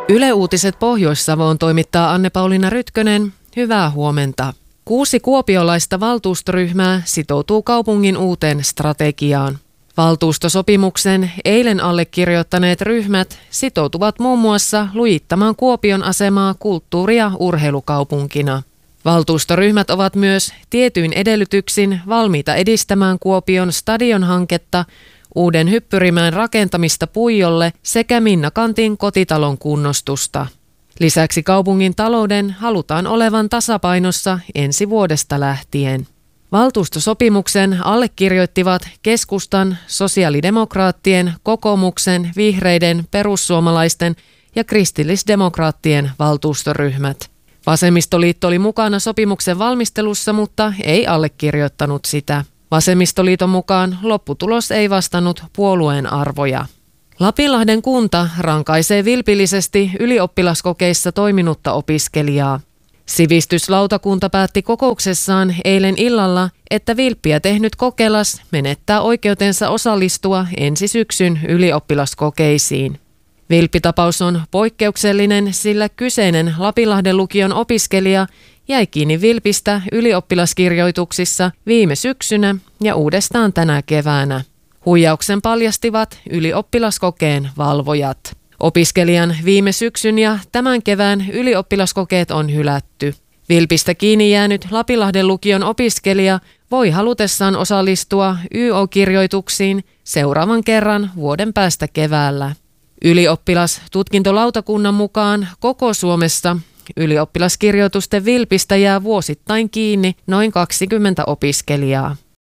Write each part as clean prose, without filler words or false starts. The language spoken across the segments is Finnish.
Yle Uutiset Pohjois-Savoon toimittaa Anne-Pauliina Rytkönen. Hyvää huomenta. 6 kuopiolaista valtuustoryhmää sitoutuu kaupungin uuteen strategiaan. Valtuustosopimuksen eilen allekirjoittaneet ryhmät sitoutuvat muun muassa lujittamaan Kuopion asemaa kulttuuri- ja urheilukaupunkina. Valtuustoryhmät ovat myös tietyin edellytyksin valmiita edistämään Kuopion stadionhanketta, uuden hyppyrimään rakentamista Puijolle sekä Minnakantin kotitalon kunnostusta. Lisäksi kaupungin talouden halutaan olevan tasapainossa ensi vuodesta lähtien. Valtuustosopimuksen allekirjoittivat keskustan, sosiaalidemokraattien, kokoomuksen, vihreiden, perussuomalaisten ja kristillisdemokraattien valtuustoryhmät. Vasemmistoliitto oli mukana sopimuksen valmistelussa, mutta ei allekirjoittanut sitä. Vasemmistoliiton mukaan lopputulos ei vastannut puolueen arvoja. Lapinlahden kunta rankaisee vilpillisesti ylioppilaskokeissa toiminutta opiskelijaa. Sivistyslautakunta päätti kokouksessaan eilen illalla, että vilppiä tehnyt kokelas menettää oikeutensa osallistua ensi syksyn ylioppilaskokeisiin. Vilppitapaus on poikkeuksellinen, sillä kyseinen Lapinlahden lukion opiskelija jäi kiinni vilpistä ylioppilaskirjoituksissa viime syksynä ja uudestaan tänä keväänä. Huijauksen paljastivat ylioppilaskokeen valvojat. Opiskelijan viime syksyn ja tämän kevään ylioppilaskokeet on hylätty. Vilpistä kiinni jäänyt Lapinlahden lukion opiskelija voi halutessaan osallistua YO-kirjoituksiin seuraavan kerran vuoden päästä keväällä. Ylioppilastutkintolautakunnan mukaan koko Suomessa ylioppilaskirjoitusten vilpistä jää vuosittain kiinni noin 20 opiskelijaa.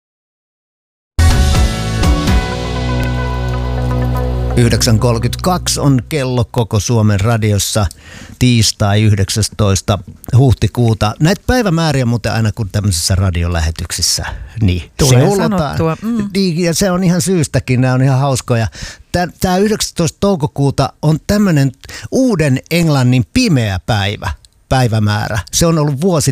9.32 on kello koko Suomen radiossa tiistai 19. huhtikuuta. Näitä päivämääriä muuten aina kun tämmöisissä radiolähetyksissä niin seulotaan. Niin, ja se on ihan syystäkin, nämä on ihan hauskoja. Tämä 19. toukokuuta on tämmöinen uuden Englannin pimeä päivämäärä. Se on ollut vuosi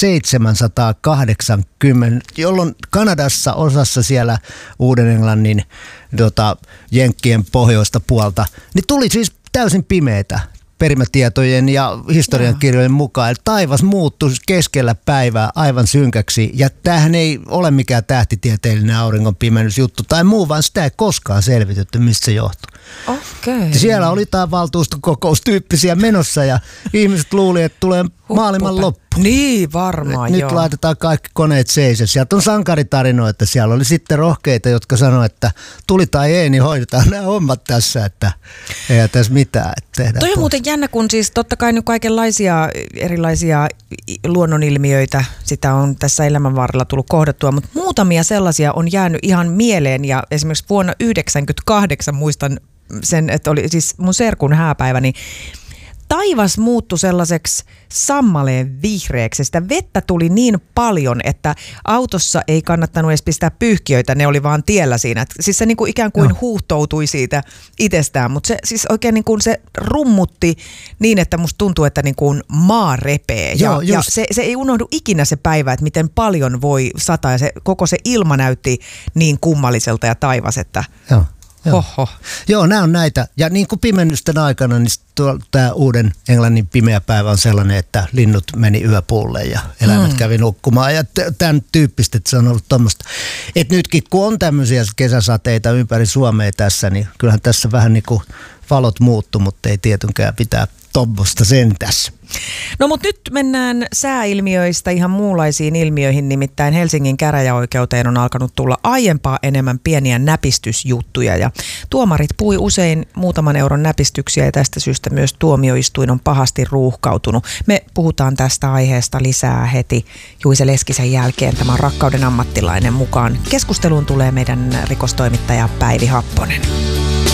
1780, jolloin Kanadassa osassa siellä Uuden-Englannin jenkkien pohjoista puolta, niin tuli siis täysin pimeätä perimätietojen ja historiankirjojen mukaan. Eli taivas muuttui keskellä päivää aivan synkäksi. Ja tämähän ei ole mikään tähtitieteellinen auringonpimennysjuttu tai muu, vaan sitä ei koskaan selvitetty, mistä se johtuu. Okay. Siellä oli jotain valtuustokokoustyyppisiä menossa ja ihmiset luuli, että tulee maailman loppu. Niin, varmaan Nyt laitetaan kaikki koneet seiseen. Sieltä on sankaritarinoita. Siellä oli sitten rohkeita, jotka sanoivat, että tuli tai ei, niin hoidetaan nämä hommat tässä, että ei tässä mitään tehdä. Toi on muuten jännä, kun siis totta kai nyt kaikenlaisia erilaisia luonnonilmiöitä, sitä on tässä elämän varrella tullut kohdattua, mutta muutamia sellaisia on jäänyt ihan mieleen ja esimerkiksi vuonna 1998 muistan sen, että oli siis mun serkun hääpäivä, niin taivas muuttui sellaiseksi sammaleen vihreäksi. Sitä vettä tuli niin paljon, että autossa ei kannattanut edes pistää pyyhkiöitä, ne oli vaan tiellä siinä. Siis se niin kuin ikään kuin huuhtoutui siitä itsestään, mutta se siis oikein niin kuin se rummutti niin, että musta tuntuu, että niin kuin maa repee. Ja se ei unohdu ikinä se päivä, että miten paljon voi sataa ja koko se ilma näytti niin kummalliselta ja taivas, että... Joo, nämä on näitä. Ja niin kuin pimennysten aikana, niin tämä Uuden Englannin pimeä päivä on sellainen, että linnut meni yöpuulle ja eläimet kävi nukkumaan. Ja tämän tyyppistä, että se on ollut tuommoista. Että nytkin kun on tämmöisiä kesäsateita ympäri Suomea tässä, niin kyllähän tässä vähän niin kuin valot muuttuu, mutta ei tietenkään pitää tuommoista sentässä. No mutta nyt mennään sääilmiöistä ihan muunlaisiin ilmiöihin, nimittäin Helsingin käräjäoikeuteen on alkanut tulla aiempaa enemmän pieniä näpistysjuttuja ja tuomarit pui usein muutaman euron näpistyksiä ja tästä syystä myös tuomioistuin on pahasti ruuhkautunut. Me puhutaan tästä aiheesta lisää heti Juise Leskisen jälkeen. Tämä on Rakkauden ammattilainen mukaan. Keskusteluun tulee meidän rikostoimittaja Päivi Happonen.